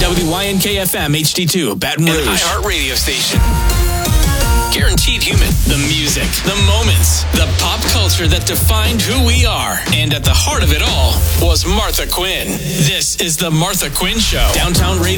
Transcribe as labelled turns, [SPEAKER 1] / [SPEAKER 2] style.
[SPEAKER 1] WYNK-FM HD2, Baton Rouge.
[SPEAKER 2] An iHeart radio station.
[SPEAKER 1] Guaranteed human. The music, the moments, the pop culture that defined who we are. And at the heart of it all was Martha Quinn. This is The Martha Quinn Show. Downtown Radio.